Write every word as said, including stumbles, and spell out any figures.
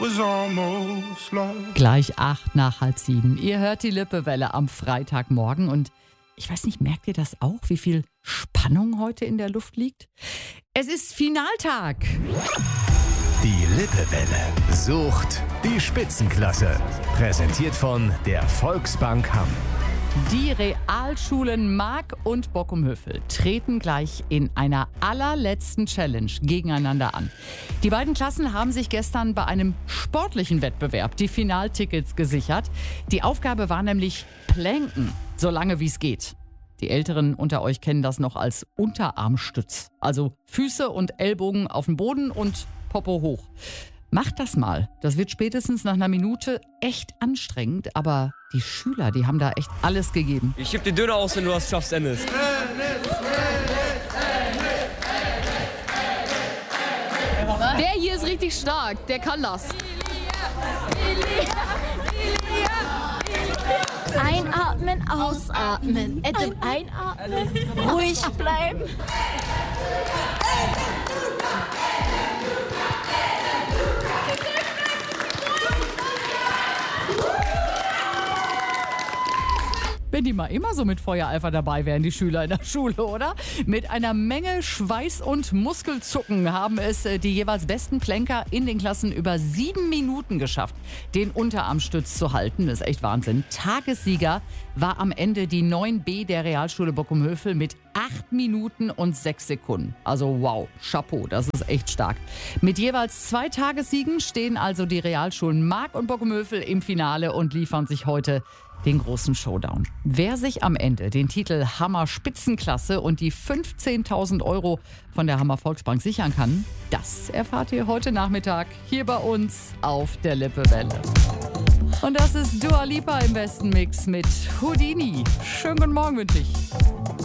was almost lost. Gleich acht nach halb sieben. Ihr hört die Lippewelle am Freitagmorgen und ich weiß nicht, merkt ihr das auch, wie viel Spannung heute in der Luft liegt? Es ist Finaltag. Die Lippewelle sucht die Spitzenklasse. Präsentiert von der Volksbank Hamm. Die Realschulen Mark und Bockumhövel treten gleich in einer allerletzten Challenge gegeneinander an. Die beiden Klassen haben sich gestern bei einem sportlichen Wettbewerb die Finaltickets gesichert. Die Aufgabe war nämlich Planken, so lange wie es geht. Die Älteren unter euch kennen das noch als Unterarmstütz. Also Füße und Ellbogen auf dem Boden und Popo hoch. Macht das mal. Das wird spätestens nach einer Minute echt anstrengend, aber die Schüler, die haben da echt alles gegeben. Ich schieb den Döner aus, wenn du das schaffst, Ennis. Der hier ist richtig stark, der kann das. Einatmen, ausatmen. Edwin, einatmen, ruhig bleiben. Wenn die mal immer so mit Feuereifer dabei wären, die Schüler in der Schule, oder? Mit einer Menge Schweiß und Muskelzucken haben es die jeweils besten Planker in den Klassen über sieben Minuten geschafft, den Unterarmstütz zu halten. Das ist echt Wahnsinn. Tagessieger war am Ende die neun B der Realschule Bockumhövel mit acht Minuten und sechs Sekunden. Also wow, Chapeau, das ist echt stark. Mit jeweils zwei Tagessiegen stehen also die Realschulen Mark und Bockumhövel im Finale und liefern sich heute den großen Showdown. Wer sich am Ende den Titel Hammer Spitzenklasse und die fünfzehntausend Euro von der Hammer Volksbank sichern kann, das erfahrt ihr heute Nachmittag hier bei uns auf der Lippewelle. Und das ist Dua Lipa im besten Mix mit Houdini. Schönen guten Morgen wünsche ich.